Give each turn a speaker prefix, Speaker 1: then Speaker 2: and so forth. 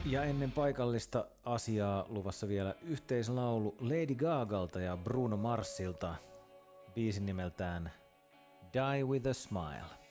Speaker 1: Ja ennen paikallista asiaa luvassa vielä yhteislaulu Lady Gagalta ja Bruno Marsilta biisin nimeltään Die With A Smile.